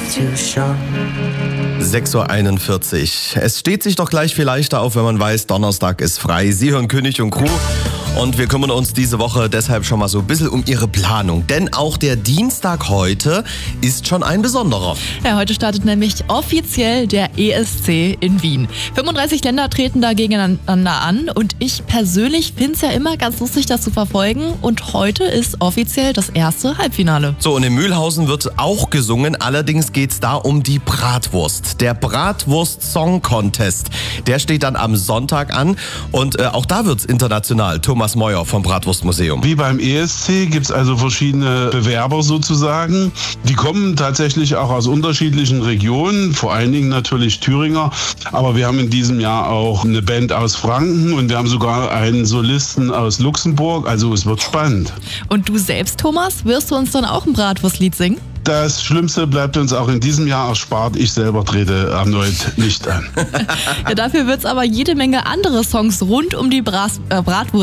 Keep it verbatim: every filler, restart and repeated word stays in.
sechs Uhr einundvierzig. Es steht sich doch gleich viel leichter auf, wenn man weiß, Donnerstag ist frei. Sie hören König und Crew. Und wir kümmern uns diese Woche deshalb schon mal so ein bisschen um Ihre Planung. Denn auch der Dienstag heute ist schon ein besonderer. Ja, heute startet nämlich offiziell der E S C in Wien. fünfunddreißig Länder treten da gegeneinander an. Und ich persönlich finde es ja immer ganz lustig, das zu verfolgen. Und heute ist offiziell das erste Halbfinale. So, und in Mühlhausen wird auch gesungen. Allerdings geht es da um die Bratwurst. Der Bratwurst-Song-Contest. Der steht dann am Sonntag an. Und äh, auch da wird es international. Thomas Meuer vom Bratwurstmuseum. Wie beim E S C gibt es also verschiedene Bewerber sozusagen. Die kommen tatsächlich auch aus unterschiedlichen Regionen, vor allen Dingen natürlich Thüringer. Aber wir haben in diesem Jahr auch eine Band aus Franken und wir haben sogar einen Solisten aus Luxemburg. Also es wird spannend. Und du selbst, Thomas, wirst du uns dann auch ein Bratwurstlied singen? Das Schlimmste bleibt uns auch in diesem Jahr erspart. Ich selber trete erneut nicht an. Ja, dafür wird es aber jede Menge andere Songs rund um die Bras- äh, Bratwurst